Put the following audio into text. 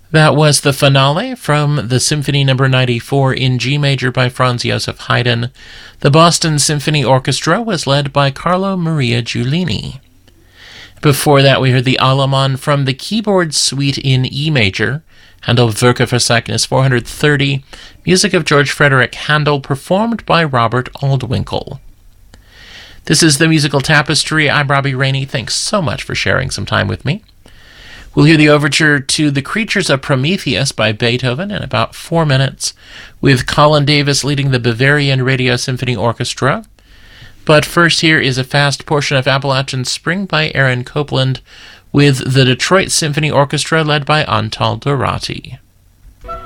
That was the finale from the Symphony No. 94 in G major by Franz Joseph Haydn. The Boston Symphony Orchestra was led by Carlo Maria Giulini. Before that, we heard the Allemande from the Keyboard Suite in E major, Handel Werke für Cygnus 430, music of George Frederick Handel, performed by Robert Aldwinkle. This is the Musical Tapestry. I'm Robbie Rainey. Thanks so much for sharing some time with me. We'll hear the overture to The Creatures of Prometheus by Beethoven in about 4 minutes, with Colin Davis leading the Bavarian Radio Symphony Orchestra. But first, here is a fast portion of Appalachian Spring by Aaron Copland, with the Detroit Symphony Orchestra led by Antal Dorati.